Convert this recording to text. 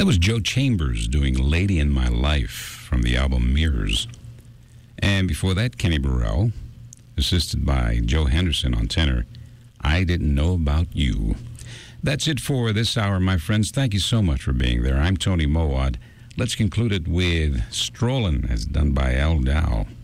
That was Joe Chambers doing Lady in My Life from the album Mirrors. And before that, Kenny Burrell, assisted by Joe Henderson on tenor, I Didn't Know About You. That's it for this hour, my friends. Thank you so much for being there. I'm Tony Mowat. Let's conclude it with Strollin', as done by Al Dow.